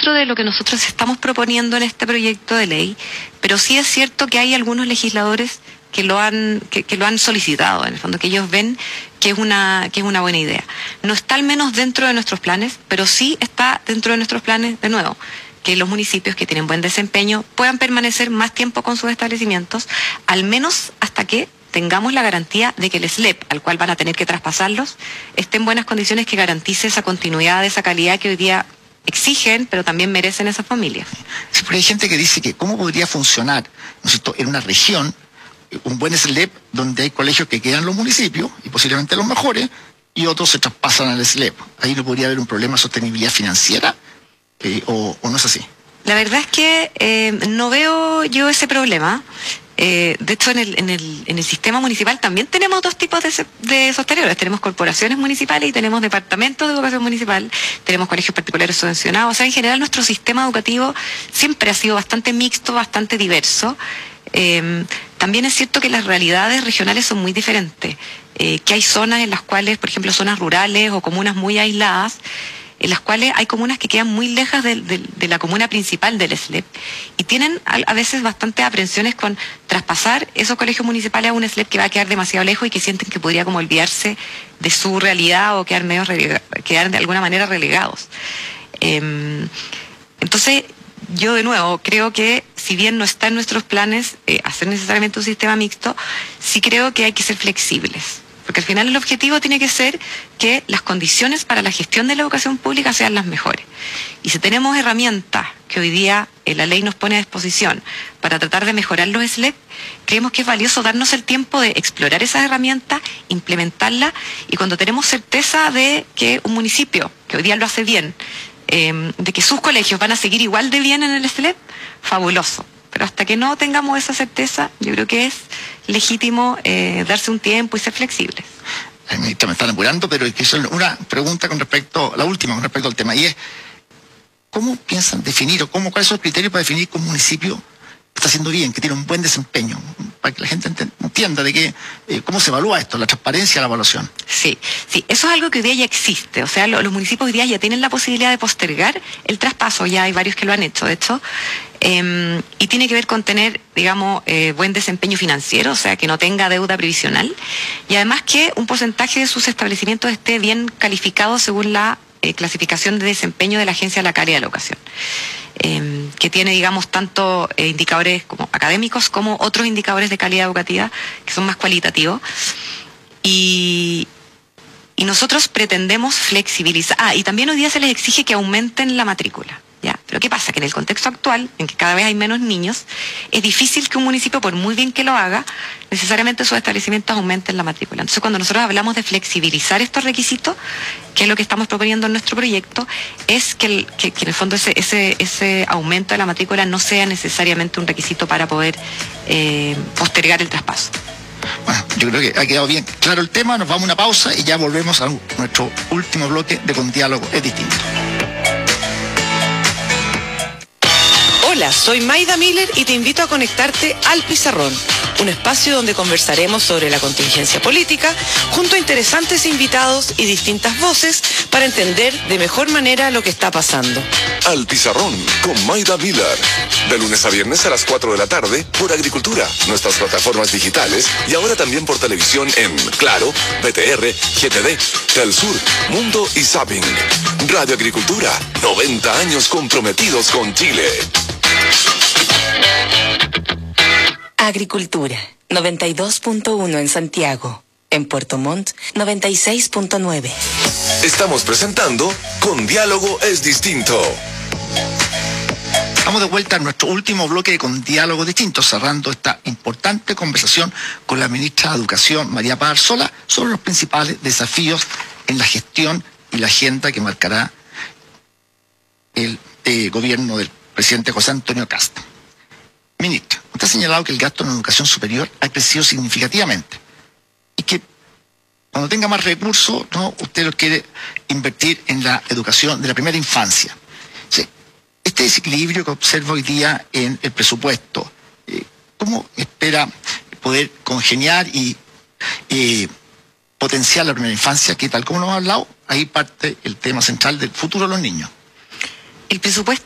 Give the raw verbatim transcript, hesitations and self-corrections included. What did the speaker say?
dentro de lo que nosotros estamos proponiendo en este proyecto de ley, pero sí es cierto que hay algunos legisladores que lo han que, que lo han solicitado, en el fondo, que ellos ven que es una que es una buena idea. No está al menos dentro de nuestros planes, pero sí está dentro de nuestros planes, de nuevo, que los municipios que tienen buen desempeño puedan permanecer más tiempo con sus establecimientos, al menos hasta que tengamos la garantía de que el S L E P, al cual van a tener que traspasarlos, esté en buenas condiciones, que garantice esa continuidad, esa calidad que hoy día exigen, pero también merecen esas familias. Sí, porque hay gente que dice que cómo podría funcionar, ¿no es cierto?, en una región un buen S L E P donde hay colegios que quedan en los municipios, y posiblemente los mejores, y otros se traspasan al S L E P. Ahí no podría haber un problema de sostenibilidad financiera, eh, o, o no es así. La verdad es que eh, no veo yo ese problema. Eh, de hecho, en el, en, el, en el sistema municipal también tenemos dos tipos de, de sostenibles. Tenemos corporaciones municipales y tenemos departamentos de educación municipal, tenemos colegios particulares subvencionados. O sea, en general nuestro sistema educativo siempre ha sido bastante mixto, bastante diverso. Eh, también es cierto que las realidades regionales son muy diferentes, eh, que hay zonas en las cuales, por ejemplo, zonas rurales o comunas muy aisladas, en las cuales hay comunas que quedan muy lejas de, de, de la comuna principal del S L E P y tienen a, a veces bastantes aprensiones con traspasar esos colegios municipales a un S L E P que va a quedar demasiado lejos y que sienten que podría como olvidarse de su realidad o quedar, medio relega, quedar de alguna manera relegados. Eh, entonces, yo de nuevo creo que si bien no está en nuestros planes eh, hacer necesariamente un sistema mixto, sí creo que hay que ser flexibles. Porque al final el objetivo tiene que ser que las condiciones para la gestión de la educación pública sean las mejores. Y si tenemos herramientas que hoy día eh, la ley nos pone a disposición para tratar de mejorar los S L E P, creemos que es valioso darnos el tiempo de explorar esas herramientas, implementarlas, y cuando tenemos certeza de que un municipio, que hoy día lo hace bien, eh, de que sus colegios van a seguir igual de bien en el S L E P, fabuloso. Pero hasta que no tengamos esa certeza, yo creo que es legítimo eh, darse un tiempo y ser flexibles. Ay, me están apurando, pero quiero hacer una pregunta con respecto, la última con respecto al tema, y es, ¿cómo piensan definir, o cómo, cuáles son los criterios para definir que un municipio está haciendo bien, que tiene un buen desempeño, para que la gente entienda de qué, eh, cómo se evalúa esto, la transparencia, la evaluación? Sí, sí, eso es algo que hoy día ya existe. O sea, lo, los municipios hoy día ya tienen la posibilidad de postergar el traspaso, ya hay varios que lo han hecho, de hecho, eh, y tiene que ver con tener, digamos, eh, buen desempeño financiero, o sea, que no tenga deuda previsional, y además que un porcentaje de sus establecimientos esté bien calificado según la eh, clasificación de desempeño de la Agencia de la Calidad de la Educación. Eh, que tiene, digamos, tanto eh, indicadores como académicos como otros indicadores de calidad educativa que son más cualitativos. Y, y nosotros pretendemos flexibilizar. Ah, y también hoy día se les exige que aumenten la matrícula, ¿ya? Pero ¿qué pasa? Que en el contexto actual, en que cada vez hay menos niños, es difícil que un municipio, por muy bien que lo haga, necesariamente sus establecimientos aumenten la matrícula. Entonces, cuando nosotros hablamos de flexibilizar estos requisitos, que es lo que estamos proponiendo en nuestro proyecto, es que, el, que, que en el fondo ese, ese, ese aumento de la matrícula no sea necesariamente un requisito para poder eh, postergar el traspaso. Bueno, yo creo que ha quedado bien claro el tema, nos vamos a una pausa y ya volvemos a nuestro último bloque de Con Diálogo es Distinto. Hola, soy Maida Miller y te invito a conectarte al Pizarrón, un espacio donde conversaremos sobre la contingencia política junto a interesantes invitados y distintas voces para entender de mejor manera lo que está pasando. Al Pizarrón con Maida Miller, de lunes a viernes a las cuatro de la tarde por Agricultura, nuestras plataformas digitales y ahora también por televisión en Claro, B T R, G T D, Telsur, Mundo y Zapping. Radio Agricultura, noventa años comprometidos con Chile. Agricultura, noventa y dos punto uno en Santiago. En Puerto Montt, noventa y seis punto nueve. Estamos presentando Con Diálogo es Distinto. Estamos de vuelta a nuestro último bloque de Con Diálogo Distinto, cerrando esta importante conversación con la ministra de Educación, María Paz Arzola, sobre los principales desafíos en la gestión y la agenda que marcará el eh, gobierno del presidente José Antonio Kast. Ministra, usted ha señalado que el gasto en educación superior ha crecido significativamente y que cuando tenga más recursos, ¿no?, usted los quiere invertir en la educación de la primera infancia. Sí. Este desequilibrio que observa hoy día en el presupuesto, eh, ¿cómo espera poder congeniar y eh, potenciar la primera infancia, que tal como nos ha hablado, ahí parte el tema central del futuro de los niños? El presupuesto